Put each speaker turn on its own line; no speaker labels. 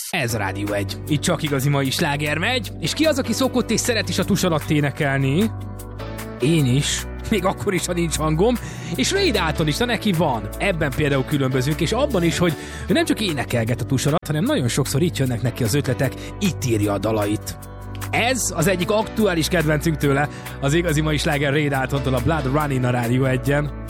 Ez Rádió 1. Itt csak igazi mai sláger megy, és ki az, aki szokott és szeret is a tus alatt énekelni? Én is. Még akkor is, ha nincs hangom, és Ray Dalton is, de neki van. Ebben például különbözünk, és abban is, hogy ő nem csak énekelget a tus alatt, hanem nagyon sokszor itt jönnek neki az ötletek, itt írja a dalait. Ez az egyik aktuális kedvencünk tőle, az igazi mai sláger Ray Daltontól, a Blood Running a Rádió 1-en.